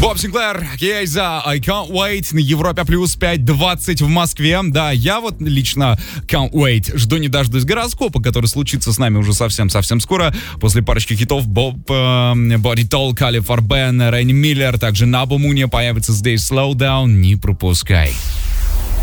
Боб Синклер, Кейза, I Can't Wait на Европе плюс 5:20 в Москве. Да, я вот лично Can't Wait. Жду не дождусь гороскопа, который случится с нами уже совсем скоро. После парочки хитов Боб, Body Talk, Кали Фарбен, Рейни Миллер, также Набу Муни появится здесь. Slow Down, не пропускай.